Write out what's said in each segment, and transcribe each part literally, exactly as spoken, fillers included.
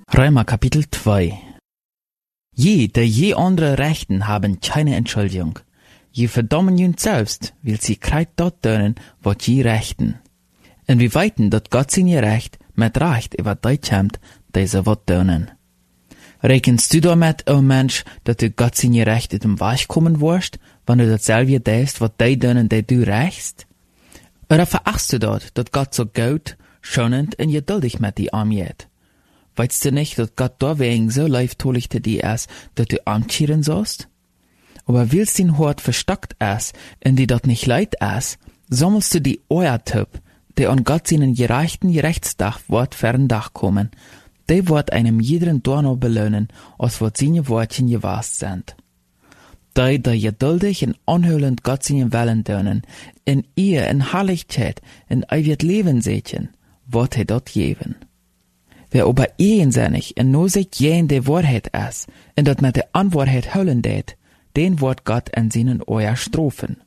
Römer Kapitel zwei. Je, der je andere Rechten haben keine Entschuldigung. Je verdammen jün selbst, will sie kreit dort dönen, wat je rechten. En wie weiten, dat Gott sin je recht, met recht über dei kämmt, deze wat dönen. Rekenst du damit, o Mensch, dat du Gott sin je recht uit dem Weich kommen wirst, wann du datselfde deest, wat dei dönen, die du rächst? Oder verachtst du dort, dat Gott so gut, schonend en geduldig mit die armjeet? Weißt du nicht, dat Gott deswegen so leiftolig te die is, dat du amtschieren sollst? Aber willst din Hort verstockt is, en die dat nicht leid is, sammelst du die Euertyp, die an Gott seinen gerechten Gerechtsdach wort fern Dach kommen, die wort einem jeden Dorno belönen, als wat seine Wortchen gewast sind. Die, die geduldig en anhölend Gott seinen Wellen dönen, in ihr, in Herrlichkeit, in ewig Leben sechen, wort he dort geben. Wer aber ehensinnig en no sich jen de Wahrheit is, en dat met de Anwahrheit höllen deed, den wort Gott en seinen Euer strofen.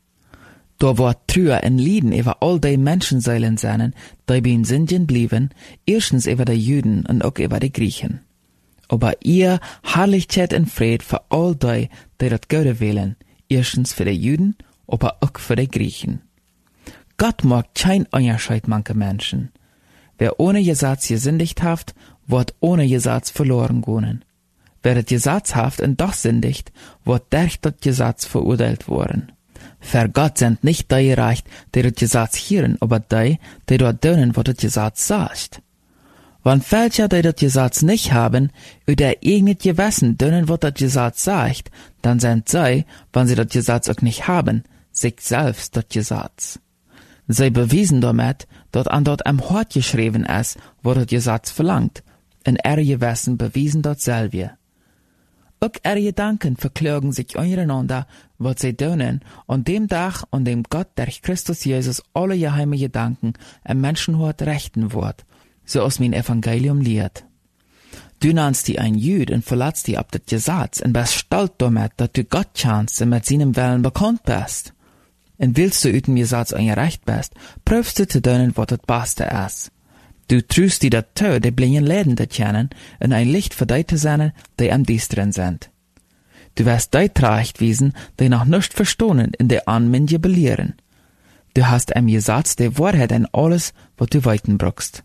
Da wort trüer en Lieden über all die Menschenseelen seinen, die bei Sindien blieben, erstens über die Juden und auch über die Griechen. Aber ihr Herrlichkeit en Fried für all die, die dat Gute wählen, erstens für die Juden, aber auch für die Griechen. Gott mag kein Unterscheid manche Menschen. Wer ohne Gesetz gesündigt haft, wird ohne Gesetz verloren gehen. Wer das Gesetz haft und doch sündigt, wird durch das Gesetz verurteilt worden. Für Gott sind nicht die gerecht, die das Gesetz hören, aber die, die dort dönen, was das Gesetz sagt. Wenn welche, die das Gesetz nicht haben, über ihr eigenes Gewissen dönen, was das Gesetz sagt, dann sind sie, wenn sie das Gesetz auch nicht haben, sich selbst das Gesetz. Sie bewiesen damit, dass an dort am Hort geschrieben ist, wo das Gesetz verlangt, und ihre Gewissen bewiesen dort selber. Auch ihre Gedanken verklagen sich untereinander, was sie tun, an dem Tag, an dem Gott durch Christus Jesus alle geheime Gedanken im Menschenhort rechten wird, so aus mein Evangelium lehrt. Du nennst die ein Jüd und verlässt die ab das Gesetz und bist stolz damit, dass du Gott kennst und mit seinem Willen bekannt bist. Und willst du üten Gesetz ein Recht bist, prüfst du zu tun, was das Beste ist. Du trüst die dat tö, die blinden Läden te kennen, und ein Licht für die zu sein, die am Düsteren sind. Du wirst die Tracht wiesen, die noch nicht verstohlen in der Anmindje belehren. Du hast im Gesetz die Wahrheit in alles, was du weiten brauchst.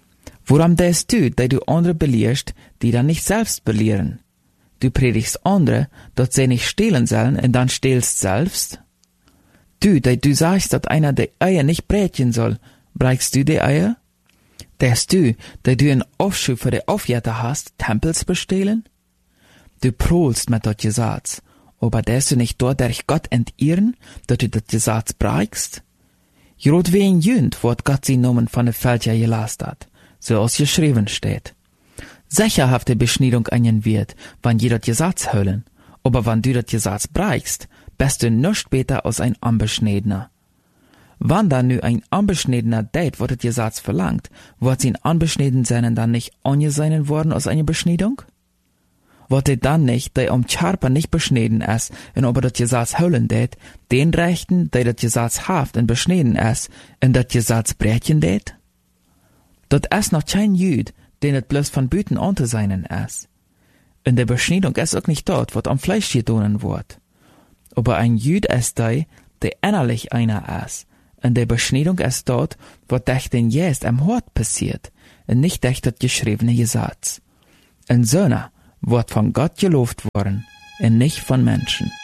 Woran denkst du, die du andere belehrst, die dann nicht selbst belehren? Du predigst andere, dass sie nicht stehlen sollen, und dann stehlst selbst? Du, die du sagst, dass einer die Eier nicht brechen soll, brechst du die Eier? Denkst du, die du einen Aufschub für die Aufjäter hast, Tempels bestehlen? Du prohlst mit das Gesetz, aber denkst du nicht dort durch Gott entehren, dass du das Gesetz brechst? Jrot wie ein Jünd wird Gott sie Nomen von der Fälscher gelast hat, so als geschrieben steht. Sicherhafte Beschneidung einen wird, wann jeder Gesetz höllen, aber wann du das Gesetz brechst, bist du noch später als ein Unbeschneidener. Wann dann nu ein Unbeschneidener date, was das Gesetz verlangt, wird sie Unbeschneiden seinen dann nicht angesehen worden als eine Beschneidung? Wird er dann nicht, der um Charper nicht beschneiden ist, und aber das Gesetz höllen date, den Rechten, der das Gesetz haft und beschneiden ist, und das Gesetz brechen date? Das ist noch kein Jüd, den es bloß von Büten anzuseinen ist. In der Beschneidung ist auch nicht dort, was am Fleisch gedonen wird. Aber ein Jüd ist der, der innerlich einer ist. Und der Beschneidung ist dort, was durch den Geist am Hort passiert, und nicht durch das geschriebene Gesetz. Und so wird von Gott gelobt worden, und nicht von Menschen.